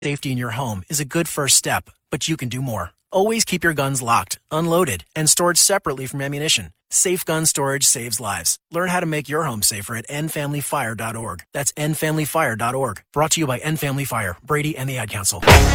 Safety in your home is a good first step, but you can do more. Always keep your guns locked, unloaded, and stored separately from ammunition. Safe gun storage saves lives. Learn how to make your home safer at endfamilyfire.org. That's endfamilyfire.org. Brought to you by End Family Fire, Brady, and the Ad Council.